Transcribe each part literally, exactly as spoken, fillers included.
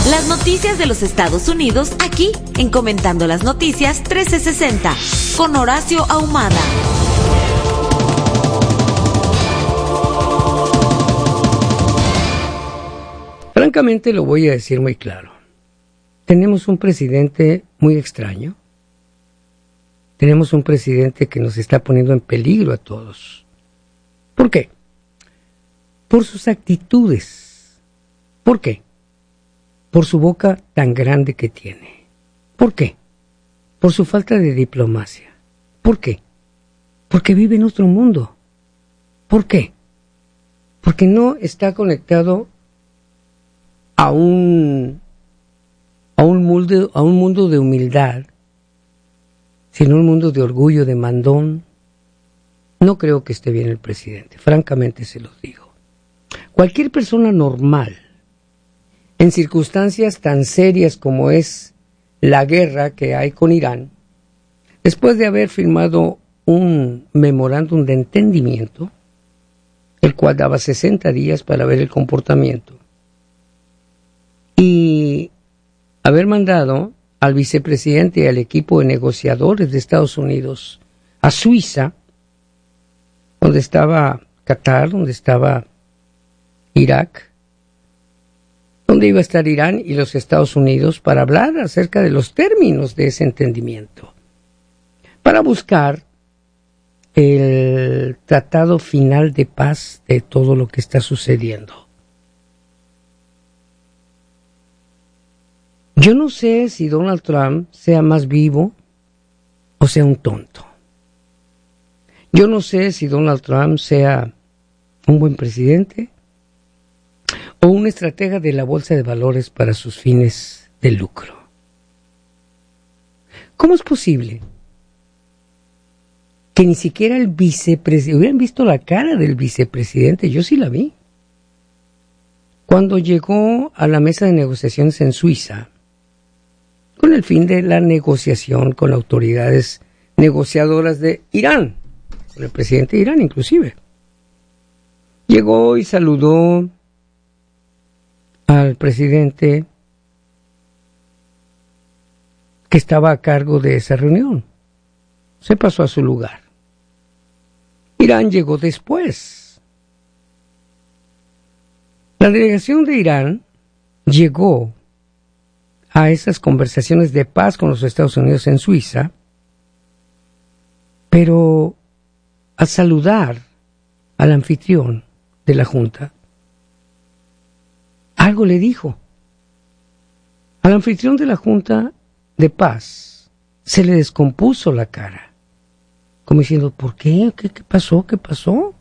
Las noticias de los Estados Unidos aquí en Comentando las Noticias trece sesenta con Horacio Ahumada. Francamente lo voy a decir muy claro. Tenemos un presidente muy extraño. Tenemos un presidente que nos está poniendo en peligro a todos. ¿Por qué? Por sus actitudes. ¿Por qué? Por su boca tan grande que tiene. ¿Por qué? Por su falta de diplomacia. ¿Por qué? Porque vive en otro mundo. ¿Por qué? Porque no está conectado a un, a un mundo, a un mundo de humildad, sino un mundo de orgullo, de mandón. No creo que esté bien el presidente, francamente se los digo. Cualquier persona normal, en circunstancias tan serias como es la guerra que hay con Irán, después de haber firmado un memorándum de entendimiento, el cual daba sesenta días para ver el comportamiento, y haber mandado al vicepresidente y al equipo de negociadores de Estados Unidos a Suiza, donde estaba Qatar, donde estaba Irak, donde iba a estar Irán y los Estados Unidos para hablar acerca de los términos de ese entendimiento, para buscar el tratado final de paz de todo lo que está sucediendo. Yo no sé si Donald Trump sea más vivo o sea un tonto. Yo no sé si Donald Trump sea un buen presidente o un estratega de la bolsa de valores para sus fines de lucro. ¿Cómo es posible que ni siquiera el vicepresidente, hubieran visto la cara del vicepresidente? Yo sí la vi. Cuando llegó a la mesa de negociaciones en Suiza, con el fin de la negociación con autoridades negociadoras de Irán, con el presidente de Irán inclusive. Llegó y saludó al presidente que estaba a cargo de esa reunión. Se pasó a su lugar. Irán llegó después. La delegación de Irán llegó a esas conversaciones de paz con los Estados Unidos en Suiza, pero al saludar al anfitrión de la Junta, algo le dijo. Al anfitrión de la Junta de Paz se le descompuso la cara, como diciendo, ¿por qué? ¿Qué, qué pasó? ¿Qué pasó?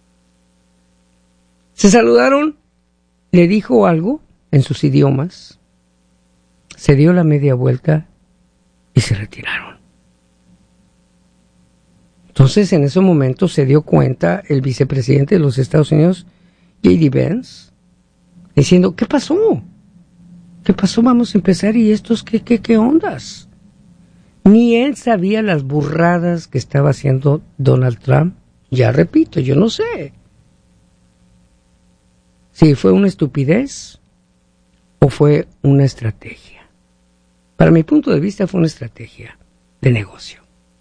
Se saludaron, le dijo algo en sus idiomas, se dio la media vuelta y se retiraron. Entonces, en ese momento se dio cuenta el vicepresidente de los Estados Unidos, J D Vance, diciendo, ¿qué pasó? ¿Qué pasó? Vamos a empezar, ¿y estos qué, qué, qué ondas? Ni él sabía las burradas que estaba haciendo Donald Trump. Ya repito, yo no sé si fue una estupidez o fue una estrategia. Para mi punto de vista fue una estrategia de negocio.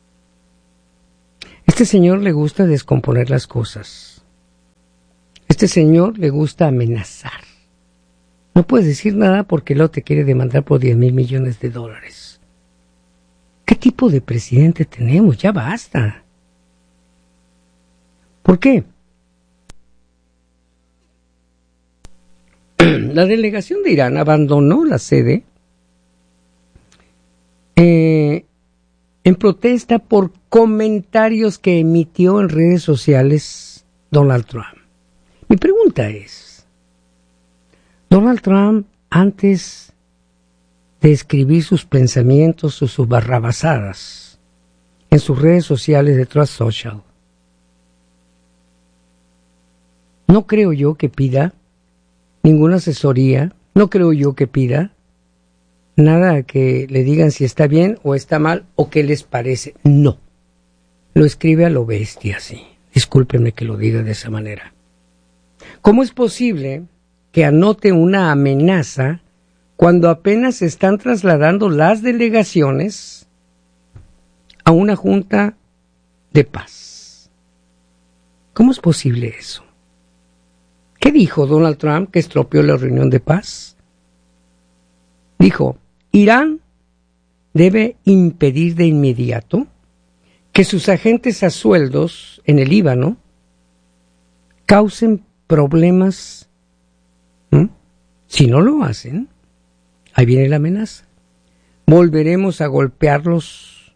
Este señor le gusta descomponer las cosas. Este señor le gusta amenazar. No puedes decir nada porque luego te quiere demandar por diez mil millones de dólares. ¿Qué tipo de presidente tenemos? Ya basta. ¿Por qué? La delegación de Irán abandonó la sede eh, en protesta por comentarios que emitió en redes sociales Donald Trump. Mi pregunta es, Donald Trump, antes de escribir sus pensamientos o sus barrabasadas en sus redes sociales de Truth Social, no creo yo que pida ninguna asesoría, no creo yo que pida nada que le digan si está bien o está mal o qué les parece. No. Lo escribe a lo bestia, sí. Discúlpenme que lo diga de esa manera. ¿Cómo es posible que anote una amenaza cuando apenas se están trasladando las delegaciones a una junta de paz. ¿Cómo es posible eso? ¿Qué dijo Donald Trump que estropeó la reunión de paz? Dijo, Irán debe impedir de inmediato que sus agentes a sueldos en el Líbano causen problemas. ¿Mm? Si no lo hacen, ahí viene la amenaza. Volveremos a golpearlos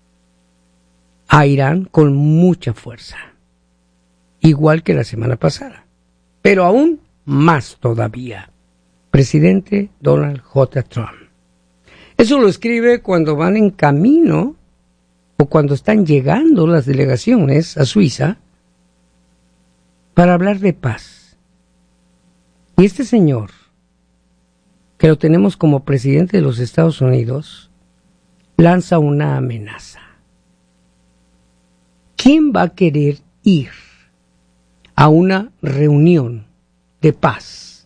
a Irán con mucha fuerza, igual que la semana pasada, pero aún más todavía. Presidente Donald J. Trump. Eso lo escribe cuando van en camino o cuando están llegando las delegaciones a Suiza para hablar de paz. Y este señor, que lo tenemos como presidente de los Estados Unidos, lanza una amenaza. ¿Quién va a querer ir a una reunión de paz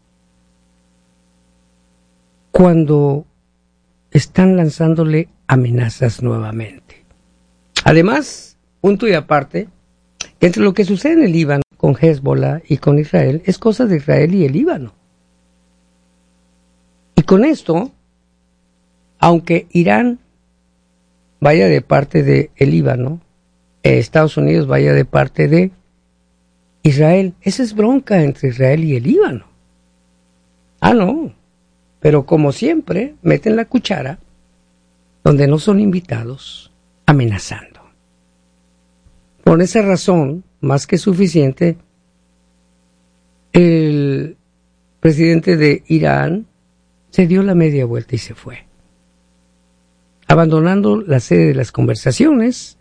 cuando están lanzándole amenazas nuevamente? Además, punto y aparte, entre lo que sucede en el Líbano con Hezbollah y con Israel es cosa de Israel y el Líbano. Y con esto, aunque Irán vaya de parte de el Líbano, eh, Estados Unidos vaya de parte de Israel, esa es bronca entre Israel y el Líbano. Ah, no, pero como siempre, meten la cuchara donde no son invitados, amenazando. Por esa razón, más que suficiente, el presidente de Irán se dio la media vuelta y se fue, abandonando la sede de las conversaciones.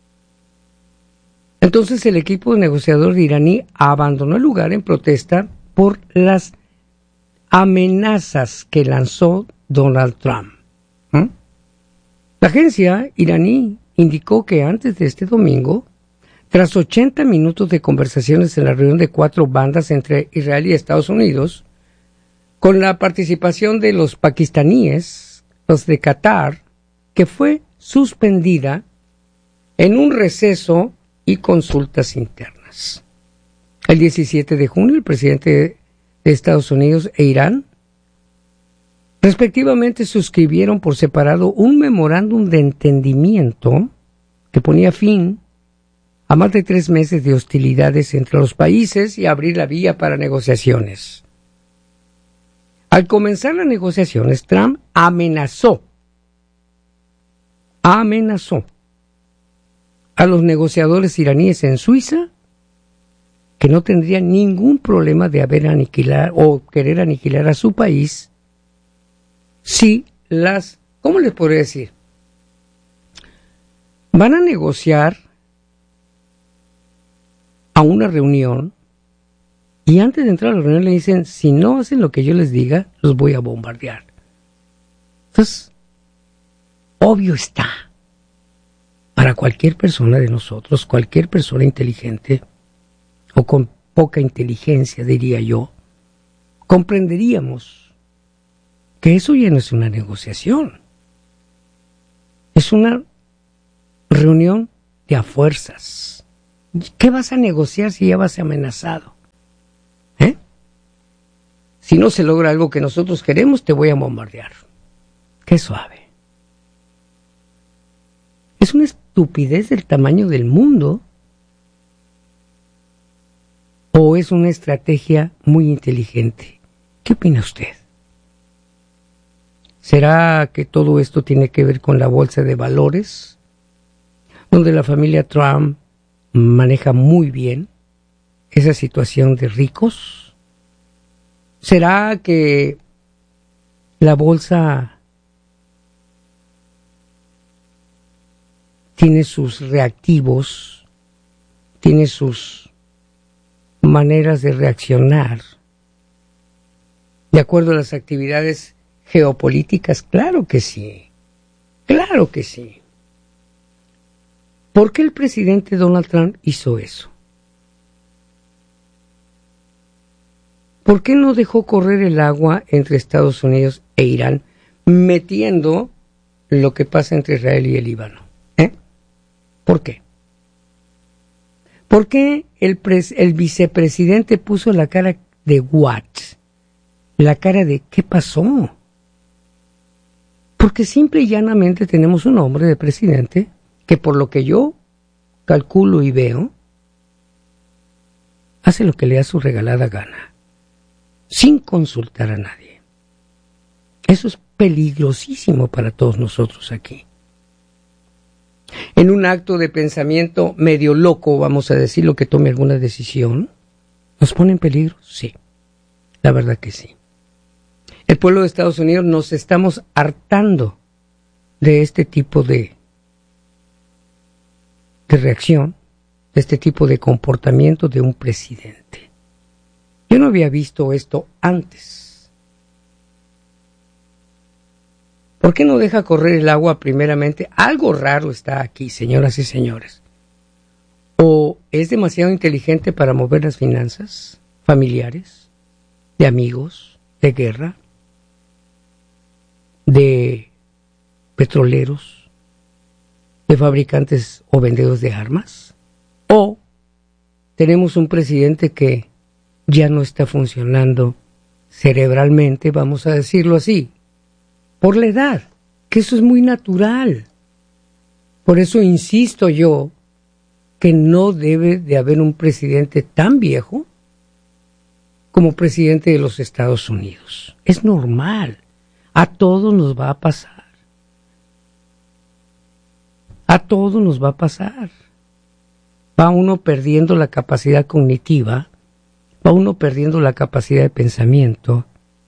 Entonces el equipo negociador iraní abandonó el lugar en protesta por las amenazas que lanzó Donald Trump. ¿Mm? La agencia iraní indicó que antes de este domingo, tras ochenta minutos de conversaciones en la reunión de cuatro bandas entre Israel y Estados Unidos, con la participación de los pakistaníes, los de Qatar, que fue suspendida en un receso y consultas internas. El diecisiete de junio, el presidente de Estados Unidos e Irán respectivamente suscribieron por separado un memorándum de entendimiento que ponía fin a más de tres meses de hostilidades entre los países y abrir la vía para negociaciones. Al comenzar las negociaciones, Trump amenazó, amenazó a los negociadores iraníes en Suiza que no tendrían ningún problema de haber aniquilar o querer aniquilar a su país si las, ¿cómo les podría decir? Van a negociar a una reunión y antes de entrar a la reunión le dicen, si no hacen lo que yo les diga, los voy a bombardear. Entonces, obvio está, para cualquier persona de nosotros, cualquier persona inteligente, o con poca inteligencia, diría yo, comprenderíamos que eso ya no es una negociación. Es una reunión de a fuerzas. ¿Qué vas a negociar si ya vas amenazado? ¿Eh? Si no se logra algo que nosotros queremos, te voy a bombardear. Qué suave. Es una estupidez del tamaño del mundo. ¿O es una estrategia muy inteligente? ¿Qué opina usted? ¿Será que todo esto tiene que ver con la bolsa de valores, donde la familia Trump maneja muy bien esa situación de ricos? ¿Será que la bolsa tiene sus reactivos, tiene sus maneras de reaccionar de acuerdo a las actividades geopolíticas? Claro que sí, claro que sí. ¿Por qué el presidente Donald Trump hizo eso? ¿Por qué no dejó correr el agua entre Estados Unidos e Irán, metiendo lo que pasa entre Israel y el Líbano? ¿Eh? ¿Por qué? ¿Por qué el, pres- el vicepresidente puso la cara de what? La cara de ¿qué pasó? Porque simple y llanamente tenemos un hombre de presidente que, por lo que yo calculo y veo, hace lo que le da su regalada gana, sin consultar a nadie. Eso es peligrosísimo para todos nosotros aquí. En un acto de pensamiento medio loco, vamos a decir, lo que tome alguna decisión, ¿nos pone en peligro? Sí, la verdad que sí. El pueblo de Estados Unidos nos estamos hartando de este tipo de, de reacción, de este tipo de comportamiento de un presidente. Yo no había visto esto antes. ¿Por qué no deja correr el agua primeramente? Algo raro está aquí, señoras y señores. ¿O es demasiado inteligente para mover las finanzas familiares, de amigos, de guerra, de petroleros, de fabricantes o vendedores de armas? ¿O tenemos un presidente que ya no está funcionando cerebralmente, vamos a decirlo así, por la edad, que eso es muy natural? Por eso insisto yo que no debe de haber un presidente tan viejo como presidente de los Estados Unidos. Es normal. A todos nos va a pasar. A todos nos va a pasar. Va uno perdiendo la capacidad cognitiva, va uno perdiendo la capacidad de pensamiento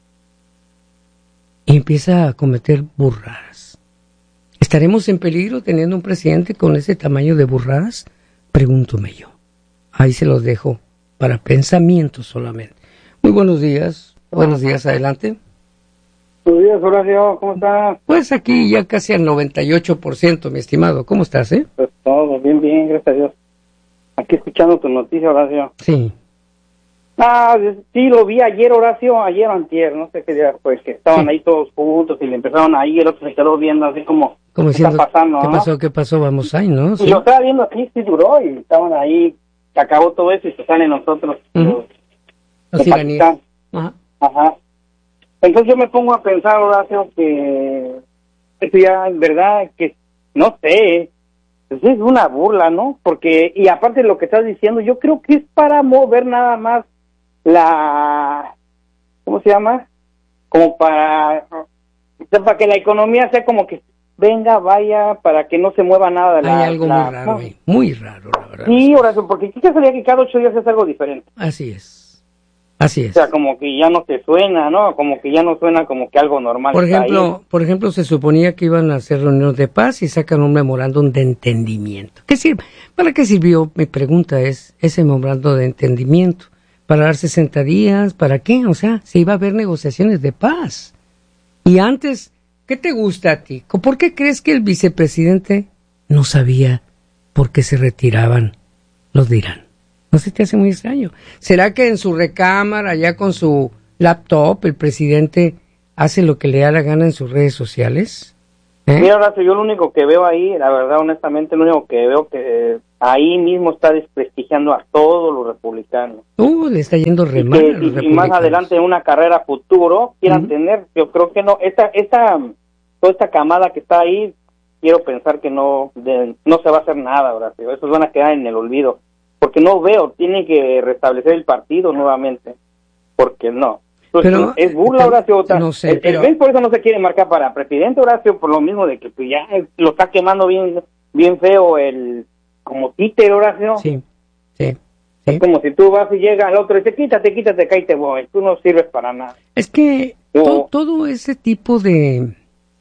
y empieza a cometer burradas. ¿Estaremos en peligro teniendo un presidente con ese tamaño de burradas? Pregúntome yo. Ahí se los dejo para pensamiento solamente. Muy buenos días. Buenos días, adelante. Buenos días, Horacio, ¿cómo estás? Pues aquí ya casi al noventa y ocho por ciento, mi estimado. ¿Cómo estás, eh? Pues todo, bien, bien, gracias a Dios. Aquí escuchando tu noticia, Horacio. Sí. Ah, sí, lo vi ayer, Horacio, ayer o antier, no sé qué día, pues que estaban Sí. ahí todos juntos y le empezaron ahí, el otro se quedó viendo así como, Como ¿qué diciendo, está pasando? ¿qué ¿no? pasó? ¿Qué pasó? Vamos ahí, ¿no? Sí. Y lo estaba viendo aquí, sí duró, y estaban ahí, se acabó todo eso y se salen nosotros. Ujú. los, Los de iraníes. Pakistán. Ajá. Ajá. Entonces yo me pongo a pensar, Horacio, que esto ya es verdad, que no sé, pues es una burla, ¿no? Porque, y aparte de lo que estás diciendo, yo creo que es para mover nada más la, ¿cómo se llama? Como para, o sea, para que la economía sea como que venga, vaya, para que no se mueva nada. La, Hay algo la, muy raro ¿no? ahí, muy raro, la verdad. Sí, Horacio, porque ¿qué sería que cada ocho días es algo diferente? Así es, así O es. sea, como que ya no te suena, ¿no? Como que ya no suena como que algo normal. Por está ejemplo, ahí. por ejemplo, se suponía que iban a hacer reuniones de paz y sacan un memorándum de entendimiento. ¿Qué sirve? ¿Para qué sirvió? Mi pregunta es, ese memorándum de entendimiento. ¿Para dar sesenta días? ¿Para qué? O sea, se iba a haber negociaciones de paz. Y antes, ¿qué te gusta a ti? ¿Por qué crees que el vicepresidente no sabía por qué se retiraban los de Irán? ¿No se te hace muy extraño? ¿Será que en su recámara, allá con su laptop, el presidente hace lo que le da la gana en sus redes sociales? ¿Eh? Mira, Horacio, yo lo único que veo ahí, la verdad, honestamente, lo único que veo que ahí mismo está desprestigiando a todos los republicanos. Uh, le está yendo re Y mal que a los si- si más republicanos. adelante en una carrera futuro quieran Ujú. tener, yo creo que no, esta, esta, toda esta camada que está ahí, quiero pensar que no, de- no se va a hacer nada, Horacio, esos van a quedar en el olvido, porque no veo, tienen que restablecer el partido nuevamente, porque no. Entonces, Pero, es burla, eh, Horacio. otra- no sé, el, el pero- B E S por eso no se quiere marcar para presidente, Horacio, por lo mismo de que pues, ya lo está quemando bien, bien feo el, como títer, Horacio. Sí, sí, Es sí. como si tú vas y llega al otro y dice, quítate, quítate, cállate, voy, tú no sirves para nada. Es que O- to- todo ese tipo de,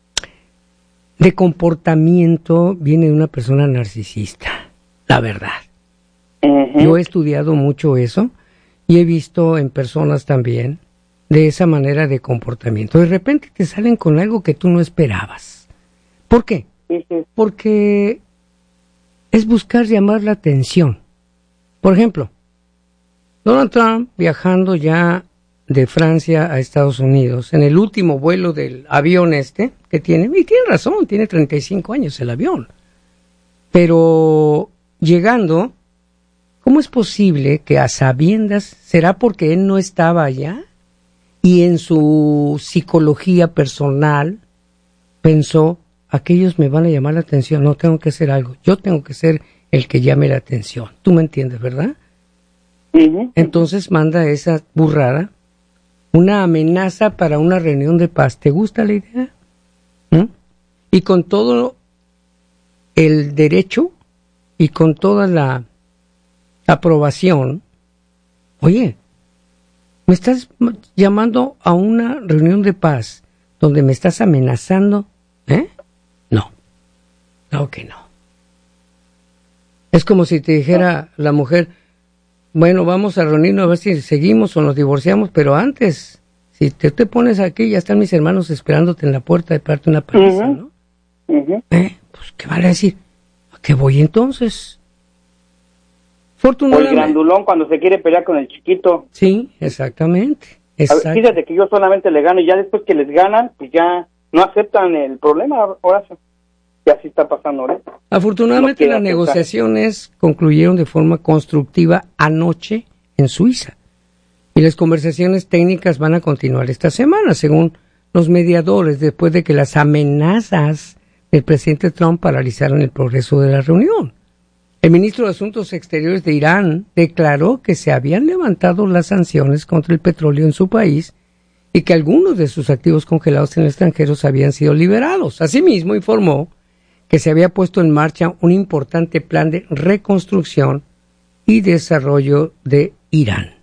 de comportamiento viene de una persona narcisista, la verdad. Ujú. Yo he estudiado mucho eso y he visto en personas también de esa manera de comportamiento. De repente te salen con algo que tú no esperabas. ¿Por qué? Sí, sí. Porque es buscar llamar la atención. Por ejemplo, Donald Trump viajando ya de Francia a Estados Unidos, en el último vuelo del avión este, que tiene, y tiene razón, tiene treinta y cinco años el avión, pero llegando, ¿cómo es posible que a sabiendas, será porque él no estaba allá? Y en su psicología personal pensó, aquellos me van a llamar la atención, no tengo que hacer algo, yo tengo que ser el que llame la atención. ¿Tú me entiendes, verdad? Uh-huh. Entonces manda esa burrada, una amenaza para una reunión de paz. ¿Te gusta la idea? ¿Mm? Y con todo el derecho y con toda la aprobación, oye, me estás llamando a una reunión de paz donde me estás amenazando, ¿eh? No, claro que no. Es como si te dijera la mujer, bueno, vamos a reunirnos a ver si seguimos o nos divorciamos, pero antes, si te, te pones aquí, ya están mis hermanos esperándote en la puerta de parte una paliza, uh-huh. ¿no? Uh-huh. ¿Eh? Pues, ¿qué vale decir? ¿A qué voy entonces? O el grandulón cuando se quiere pelear con el chiquito. Sí, exactamente. Exacto. A ver, fíjate que yo solamente le gano y ya después que les ganan, pues ya no aceptan el problema, Horacio. Y así está pasando ahorita. Afortunadamente no las negociaciones concluyeron de forma constructiva anoche en Suiza. Y las conversaciones técnicas van a continuar esta semana, según los mediadores, después de que las amenazas del presidente Trump paralizaron el progreso de la reunión. El ministro de Asuntos Exteriores de Irán declaró que se habían levantado las sanciones contra el petróleo en su país y que algunos de sus activos congelados en el extranjero habían sido liberados. Asimismo, informó que se había puesto en marcha un importante plan de reconstrucción y desarrollo de Irán.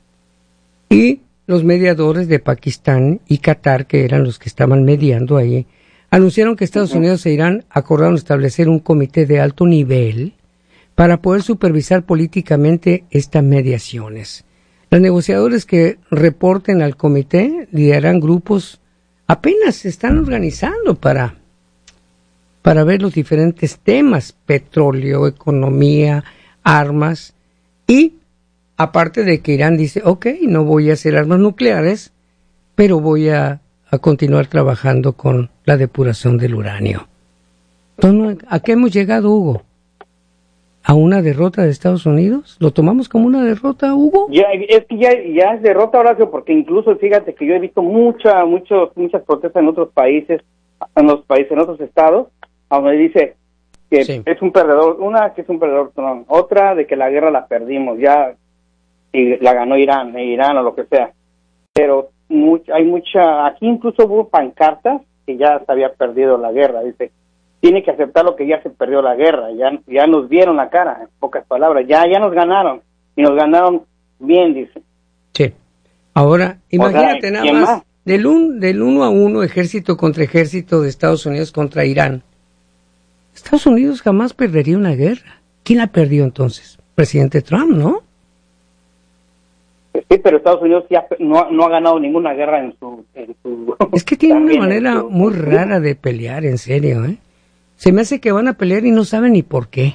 Y los mediadores de Pakistán y Qatar, que eran los que estaban mediando ahí, anunciaron que Estados Unidos e Irán acordaron establecer un comité de alto nivel para poder supervisar políticamente estas mediaciones. Los negociadores que reporten al comité liderarán grupos, apenas se están organizando para, para ver los diferentes temas, petróleo, economía, armas, y aparte de que Irán dice, ok, no voy a hacer armas nucleares, pero voy a, a continuar trabajando con la depuración del uranio. Entonces, ¿a qué hemos llegado, Hugo? ¿A una derrota de Estados Unidos? ¿Lo tomamos como una derrota, Hugo? Ya, es que ya, ya es derrota, Horacio, porque incluso fíjate que yo he visto mucha, muchos, muchas protestas en otros países, en los países, en otros estados, donde dice que sí. es un perdedor, una que es un perdedor, no, otra de que la guerra la perdimos, ya y la ganó Irán, Irán o lo que sea. Pero mucha, hay mucha, aquí incluso hubo pancartas que ya se había perdido la guerra, dice. Tiene que aceptar lo que ya se perdió la guerra, ya ya nos vieron la cara, en pocas palabras, ya ya nos ganaron, y nos ganaron bien, dice. Sí. Ahora, imagínate o sea, nada más, más, del un, del uno a uno, ejército contra ejército de Estados Unidos contra Irán. Estados Unidos jamás perdería una guerra. ¿Quién la perdió entonces? Presidente Trump, ¿no? Sí, pero Estados Unidos ya no, no ha ganado ninguna guerra en su... En su es que tiene una manera su, muy rara de pelear, en serio, ¿eh? Se me hace que van a pelear y no saben ni por qué.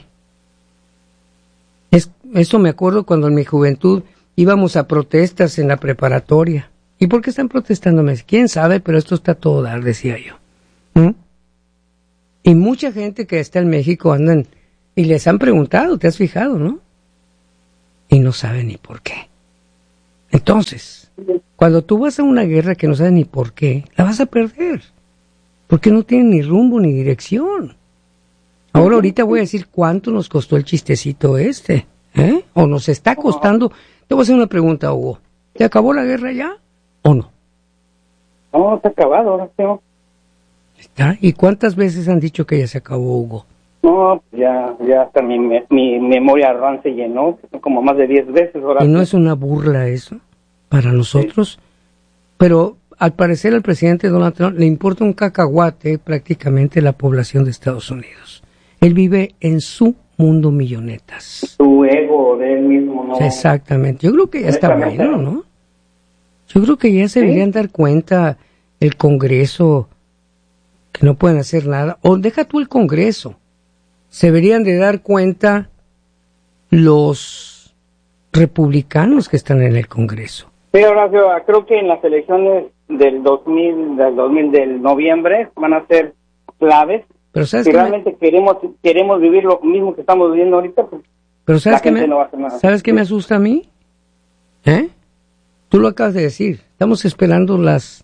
Es, eso me acuerdo cuando en mi juventud íbamos a protestas en la preparatoria. ¿Y por qué están protestando? ¿Quién sabe? Pero esto está todo dar, decía yo. ¿Mm? Y mucha gente que está en México andan y les han preguntado, ¿te has fijado, no? Y no saben ni por qué. Entonces, cuando tú vas a una guerra que no sabes ni por qué, la vas a perder. Porque no tiene ni rumbo ni dirección. Ahora ahorita voy a decir cuánto nos costó el chistecito este, ¿eh? O nos está costando. Te voy a hacer una pregunta, Hugo. ¿Te acabó la guerra ya o no? No, está acabado, no. ¿Está? ¿Y cuántas veces han dicho que ya se acabó, Hugo? No, ya, ya hasta mi, mi memoria RAM se llenó, como más de diez veces. Ahora. ¿Y no es una burla eso para nosotros? Sí. Pero al parecer al presidente Donald Trump le importa un cacahuate prácticamente la población de Estados Unidos. Él vive en su mundo millonetas. Su ego de él mismo, ¿no? Exactamente. Yo creo que ya está bueno, ¿no? Yo creo que ya se ¿Sí? deberían dar cuenta el Congreso que no pueden hacer nada. O deja tú el Congreso. Se deberían de dar cuenta los republicanos que están en el Congreso. Sí, Horacio, creo que en las elecciones del dos mil, del dos mil del noviembre van a ser claves. Pero sabes si que realmente me... queremos queremos vivir lo mismo que estamos viviendo ahorita, pues Pero sabes que me, no ¿sabes qué me asusta a mí? ¿Eh? Tú lo acabas de decir. Estamos esperando las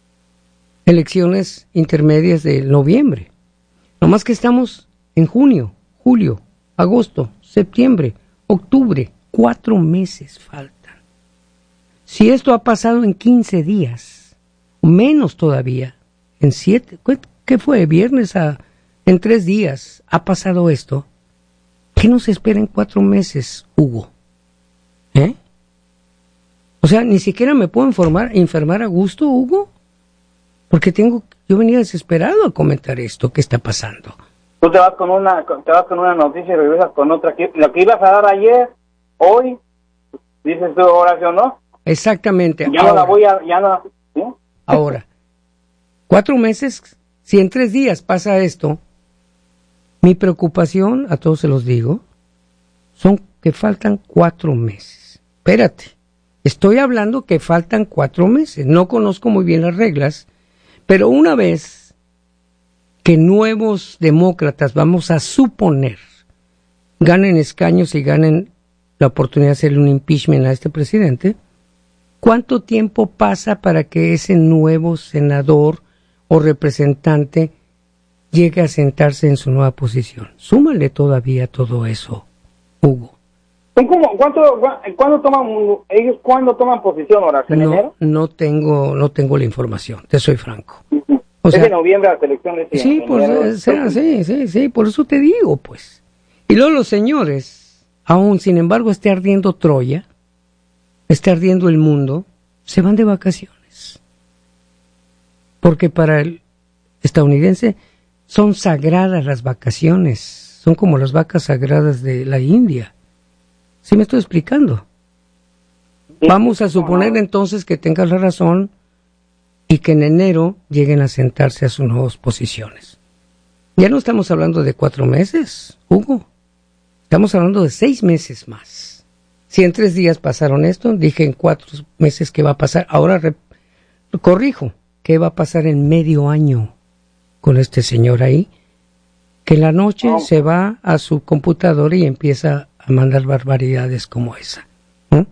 elecciones intermedias de noviembre. Nomás que estamos en junio, julio, agosto, septiembre, octubre. Cuatro meses faltan. Si esto ha pasado en quince días, menos todavía, en siete, ¿qué fue? Viernes a, en tres días ha pasado esto. ¿Qué nos espera en cuatro meses, Hugo? ¿Eh? O sea, ni siquiera me puedo informar, enfermar a gusto, Hugo, porque tengo, yo venía desesperado a comentar esto que está pasando. Tú te vas con una, te vas con una noticia y regresas con otra. Lo que ibas a dar ayer, hoy, dices tú, Horacio, ¿no? Exactamente. Ya ahora, no la voy a, ya no. ¿Sí? Ahora, cuatro meses, si en tres días pasa esto, mi preocupación, a todos se los digo, son que faltan cuatro meses. Espérate, estoy hablando que faltan cuatro meses. No conozco muy bien las reglas, pero una vez que nuevos demócratas, vamos a suponer, ganen escaños y ganen la oportunidad de hacerle un impeachment a este presidente, ¿cuánto tiempo pasa para que ese nuevo senador o representante llegue a sentarse en su nueva posición? Súmale todavía todo eso, Hugo. ¿Cómo, cuánto, ¿Cuándo toman ellos cuándo toman posición, ahora? ¿En no, enero? No tengo, no tengo la información, te soy franco. Uh-huh. O es sea, de noviembre las elecciones. Sí, en por, enero. sea, sí, sí, sí, por eso te digo, pues. Y luego los señores, aún sin embargo esté ardiendo Troya, esté ardiendo el mundo, se van de vacaciones. Porque para el estadounidense son sagradas las vacaciones, son como las vacas sagradas de la India. ¿Sí me estoy explicando? Vamos a suponer entonces que tengas la razón y que en enero lleguen a sentarse a sus nuevas posiciones. Ya no estamos hablando de cuatro meses, Hugo. Estamos hablando de seis meses más. Si en tres días pasaron esto, dije en cuatro meses qué va a pasar. Ahora re- corrijo, ¿qué va a pasar en medio año con este señor ahí? Que en la noche oh. se va a su computadora y empieza a mandar barbaridades como esa. ¿Mm?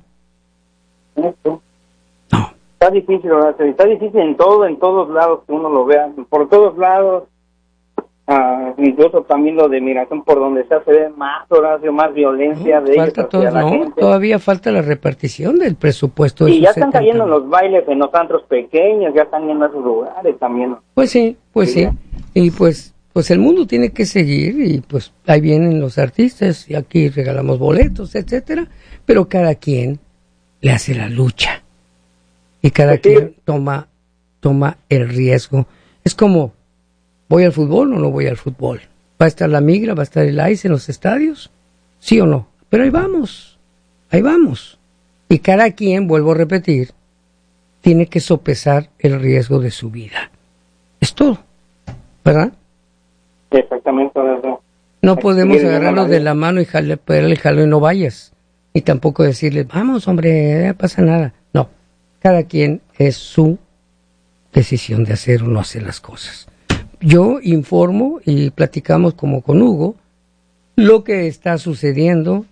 No. Está difícil, está difícil en todo, en todos lados que uno lo vea, por todos lados. Uh, incluso también lo de migración, por donde se ve más Horacio, más violencia no, de falta ellos todo, hacia la no, gente. Todavía falta la repartición del presupuesto de y ya están setenta cayendo los bailes en los antros pequeños, ya están yendo a esos lugares también. Pues sí, pues sí, sí. Y pues pues el mundo tiene que seguir y pues ahí vienen los artistas y aquí regalamos boletos, etcétera, pero cada quien le hace la lucha y cada pues quien sí. toma toma el riesgo. Es como, ¿voy al fútbol o no voy al fútbol? ¿Va a estar la migra, va a estar el ICE en los estadios? ¿Sí o no? Pero ahí vamos, ahí vamos. Y cada quien, vuelvo a repetir, tiene que sopesar el riesgo de su vida. Es todo, ¿verdad? Exactamente. No podemos agarrarlo de la mano y jale, pegarle el jalo y no vayas. Y tampoco decirle, vamos hombre, no pasa nada. No, cada quien es su decisión de hacer o no hacer las cosas. Yo informo y platicamos como con Hugo lo que está sucediendo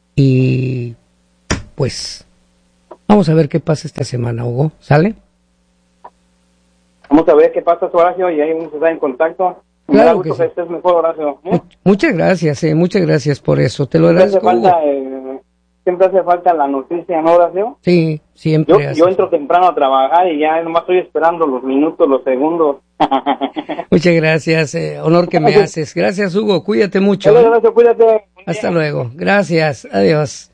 y pues vamos a ver qué pasa esta semana, Hugo. ¿Sale? Vamos a ver qué pasa, Horacio, y ahí vamos a estar en contacto. Claro que sí. Que estés mejor, Horacio. ¿Eh? Muchas gracias, eh, muchas gracias por eso. Te lo agradezco. Siempre hace falta, eh, siempre hace falta la noticia, ¿no, Horacio? Sí, siempre. Yo, yo entro temprano a trabajar y ya nomás estoy esperando los minutos, los segundos. Muchas gracias, eh, honor que me haces. Gracias, Hugo, cuídate mucho. Gracias, cuídate. Hasta luego. Gracias, adiós.